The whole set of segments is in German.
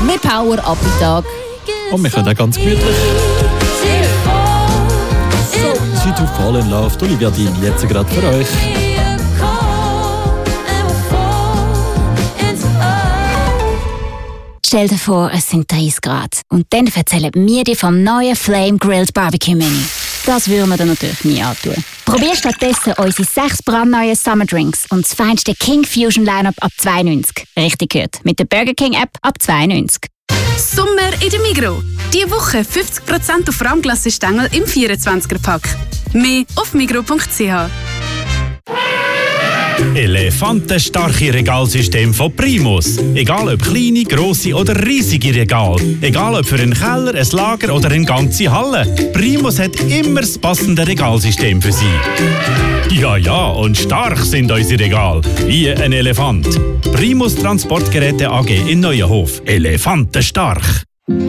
Mehr Power ab im Tag. Und wir können auch ganz gemütlich. So, Sie to Fall in Love, Olivia Dean, jetzt gerade für euch. Stell dir vor, es sind 30 Grad. Und dann erzählen wir dir vom neuen Flame Grilled Barbecue Mini. Das würden wir dir natürlich nie antun. Probier stattdessen unsere 6 brandneuen Summer Drinks und das feinste King Fusion Lineup ab 92. Richtig gehört, mit der Burger King App ab 92. Sommer in der Migros. Diese Woche 50% auf Rahmglassestängel im 24er-Pack. Mehr auf migros.ch. Elefantenstarke Regalsystem von Primus. Egal ob kleine, grosse oder riesige Regal. Egal ob für einen Keller, ein Lager oder eine ganze Halle. Primus hat immer das passende Regalsystem für Sie. Ja, und stark sind unsere Regale. Wie ein Elefant. Primus Transportgeräte AG in Neuenhof. Elefantenstark.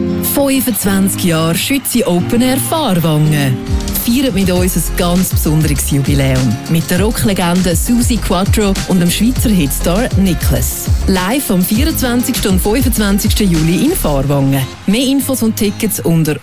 25 Jahre Schützi Open Air Fahrwangen. Feiert mit uns ein ganz besonderes Jubiläum. Mit der Rocklegende Susi Quattro und dem Schweizer Hitstar Nicholas. Live am 24. und 25. Juli in Fahrwangen. Mehr Infos und Tickets unter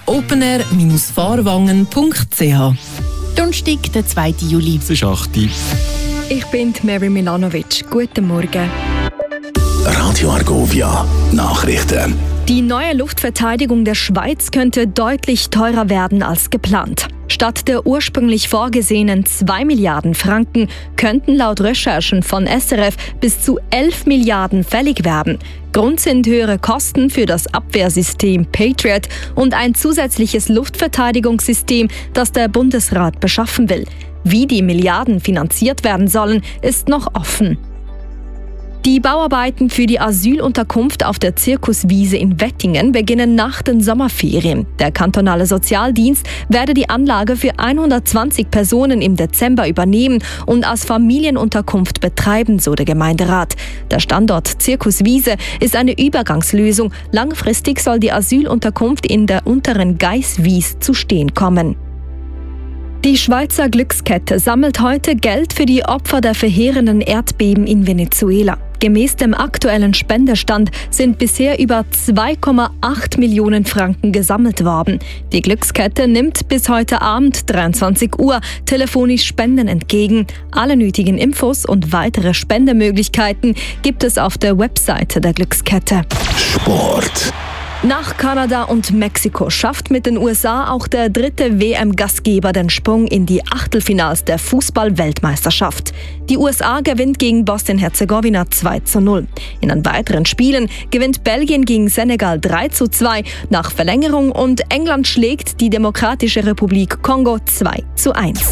openair-fahrwangen.ch. Donnerstag, der 2. Juli. Es ist 8 Uhr. Ich bin Mary Milanovic. Guten Morgen. Radio Argovia, Nachrichten. Die neue Luftverteidigung der Schweiz könnte deutlich teurer werden als geplant. Statt der ursprünglich vorgesehenen 2 Milliarden Franken könnten laut Recherchen von SRF bis zu 11 Milliarden fällig werden. Grund sind höhere Kosten für das Abwehrsystem Patriot und ein zusätzliches Luftverteidigungssystem, das der Bundesrat beschaffen will. Wie die Milliarden finanziert werden sollen, ist noch offen. Die Bauarbeiten für die Asylunterkunft auf der Zirkuswiese in Wettingen beginnen nach den Sommerferien. Der kantonale Sozialdienst werde die Anlage für 120 Personen im Dezember übernehmen und als Familienunterkunft betreiben, so der Gemeinderat. Der Standort Zirkuswiese ist eine Übergangslösung. Langfristig soll die Asylunterkunft in der unteren Geisswies zu stehen kommen. Die Schweizer Glückskette sammelt heute Geld für die Opfer der verheerenden Erdbeben in Venezuela. Gemäß dem aktuellen Spendestand sind bisher über 2,8 Millionen Franken gesammelt worden. Die Glückskette nimmt bis heute Abend 23 Uhr telefonisch Spenden entgegen. Alle nötigen Infos und weitere Spendemöglichkeiten gibt es auf der Webseite der Glückskette. Sport. Nach Kanada und Mexiko schafft mit den USA auch der dritte WM-Gastgeber den Sprung in die Achtelfinals der Fußball-Weltmeisterschaft. Die USA gewinnt gegen Bosnien-Herzegowina 2:0. In den weiteren Spielen gewinnt Belgien gegen Senegal 3:2 nach Verlängerung und England schlägt die Demokratische Republik Kongo 2:1.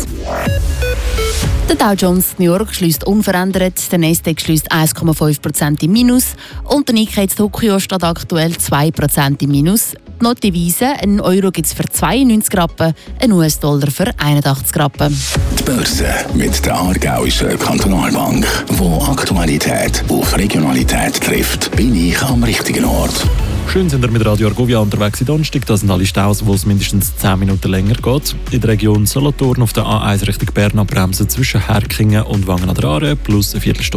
Der Dow Jones New York schließt unverändert, der Nasdaq schließt 1,5% im Minus und der Nikkei Tokio steht aktuell 2% im Minus. Die Notdevise, ein Euro gibt es für 92 Rappen, ein US-Dollar für 81 Rappen. Die Börse mit der Aargauischen Kantonalbank, wo Aktualität auf Regionalität trifft, bin ich am richtigen Ort. Schön sind wir mit Radio Argovia unterwegs in Donnerstag. Das sind alle Staus, wo es mindestens 10 Minuten länger geht. In der Region Solothurn auf der A1 Richtung Bern bremsen zwischen Herkingen und Wangen an der Aare plus eine Viertelstunde.